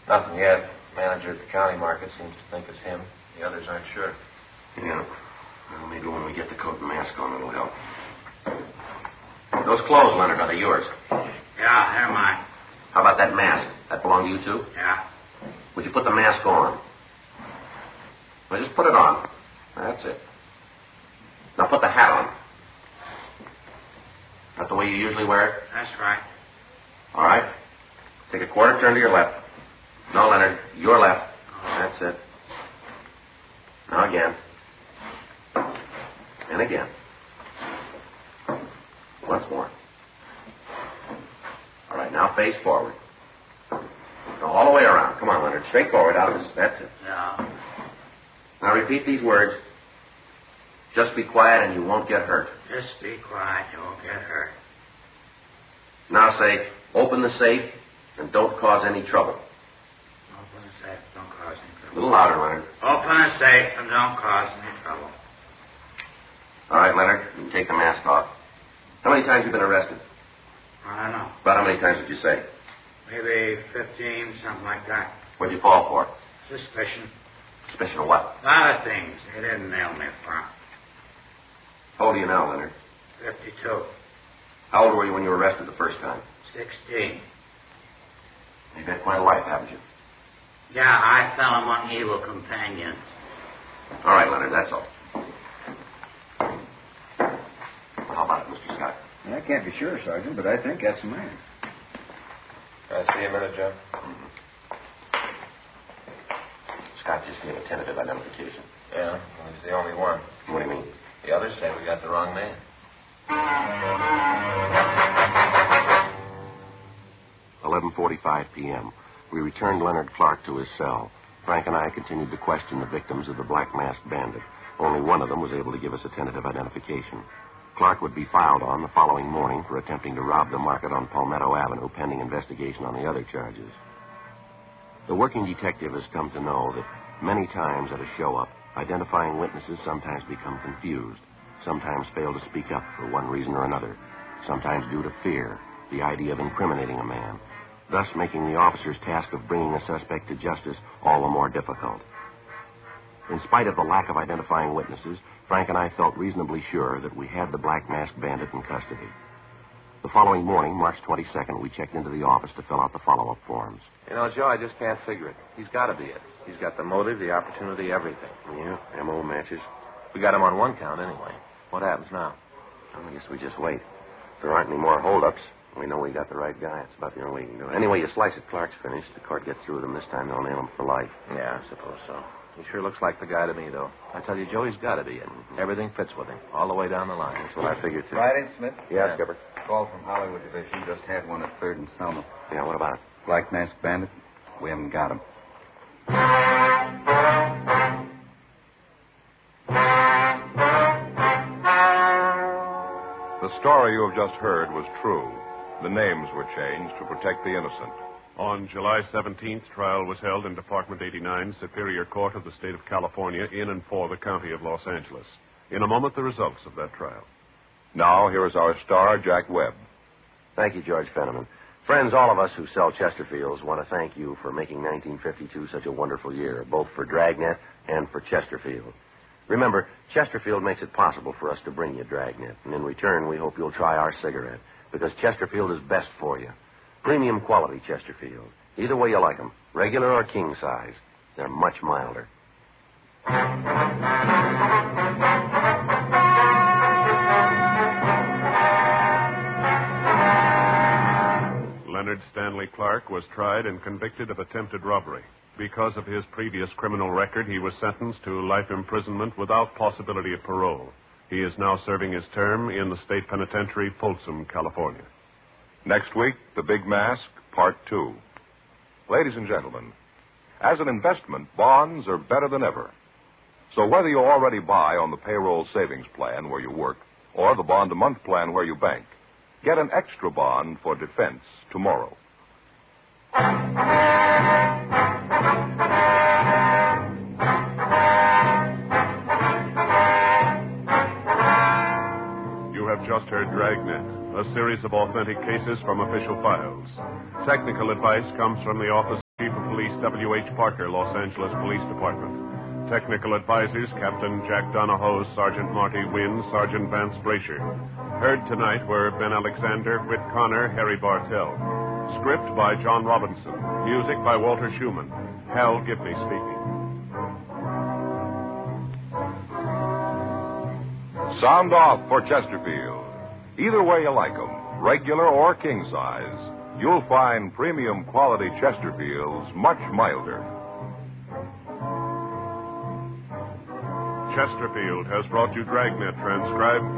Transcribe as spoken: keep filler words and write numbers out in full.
Nothing yet. Manager at the county market seems to think it's him. The others aren't sure. Yeah. Well, maybe when we get the coat and mask on, it'll help. Those clothes, Leonard, are they yours? Yeah, they're mine. How about that mask? That belong to you, too? Yeah. Would you put the mask on? Well, just put it on. That's it. Now put the hat on. That's the way you usually wear it? That's right. All right. Take a quarter turn to your left. No, Leonard, your left. That's it. Now again. And again. Once more. All right, now face forward. Now all the way around. Come on, Leonard. Straight forward out of this. That's it. Yeah. Now repeat these words. Just be quiet and you won't get hurt. Just be quiet. You won't get hurt. Now say, open the safe and don't cause any trouble. Open the safe. Don't cause any A trouble. little louder, Leonard. Open the safe and don't cause any trouble. All right, Leonard, you can take the mask off. How many times have you been arrested? I don't know. About how many times did you say? Maybe fifteen, something like that. What'd you fall for? Suspicion. Suspicion of what? A lot of things. They didn't nail me for 'em. How old are you now, Leonard? Fifty-two. How old were you when you were arrested the first time? Sixteen. You've had quite a life, haven't you? Yeah, I fell among evil companions. All right, Leonard, that's all. Well, how about it, Mister Scott? I can't be sure, Sergeant, but I think that's the man. Can I see a minute, Joe? Mm-hmm. Scott just gave a tentative identification. Yeah, well, he's the only one. What do you mean? The others say we got the wrong man. eleven forty-five p.m. We returned Leonard Clark to his cell. Frank and I continued to question the victims of the Black Masked Bandit. Only one of them was able to give us a tentative identification. Clark would be filed on the following morning for attempting to rob the market on Palmetto Avenue, pending investigation on the other charges. The working detective has come to know that many times at a show-up, identifying witnesses sometimes become confused, sometimes fail to speak up for one reason or another, sometimes due to fear, the idea of incriminating a man, thus making the officer's task of bringing a suspect to justice all the more difficult. In spite of the lack of identifying witnesses, Frank and I felt reasonably sure that we had the Black Masked Bandit in custody. The following morning, March twenty-second, we checked into the office to fill out the follow-up forms. You know, Joe, I just can't figure it. He's got to be it. He's got the motive, the opportunity, everything. Yeah, M O matches. We got him on one count anyway. What happens now? Well, I guess we just wait. If there aren't any more holdups, we know we got the right guy. It's about the only way we can do it. Anyway, you slice it, Clark's finished. The court gets through with him this time. They'll nail him for life. Yeah, I suppose so. He sure looks like the guy to me, though. I tell you, Joe, he's got to be it. Mm-hmm. Everything fits with him, all the way down the line. That's what I figured, too. Friday, Smith? Yeah, yeah. Skipper. Call from Hollywood Division. Just had one at third and Selma. Yeah, what about it? Black Masked Bandit. We haven't got him. The story you have just heard was true. The names were changed to protect the innocent. On July seventeenth, trial was held in Department eighty-nine, Superior Court of the State of California, in and for the County of Los Angeles. In a moment, the results of that trial. Now, here is our star, Jack Webb. Thank you, George Fenneman. Friends, all of us who sell Chesterfields want to thank you for making nineteen fifty-two such a wonderful year, both for Dragnet and for Chesterfield. Remember, Chesterfield makes it possible for us to bring you Dragnet, and in return, we hope you'll try our cigarette, because Chesterfield is best for you. Premium quality Chesterfield. Either way you like them, regular or king size. They're much milder. Leonard Stanley Clark was tried and convicted of attempted robbery. Because of his previous criminal record, he was sentenced to life imprisonment without possibility of parole. He is now serving his term in the state penitentiary, Folsom, California. Next week, The Big Mask, Part Two. Ladies and gentlemen, as an investment, bonds are better than ever. So whether you already buy on the payroll savings plan where you work or the bond-a-month plan where you bank, get an extra bond for defense tomorrow. You have just heard Dragnet, a series of authentic cases from official files. Technical advice comes from the office Chief of Police W H Parker, Los Angeles Police Department. Technical advisors, Captain Jack Donahoe, Sergeant Marty Wynn, Sergeant Vance Brasher. Heard tonight were Ben Alexander, Whit Connor, Harry Bartell. Script by John Robinson. Music by Walter Schumann. Hal Gibney speaking. Sound off for Chesterfield. Either way you like 'em, regular or king size, you'll find premium quality Chesterfields much milder. Chesterfield has brought you Dragnet, transcribed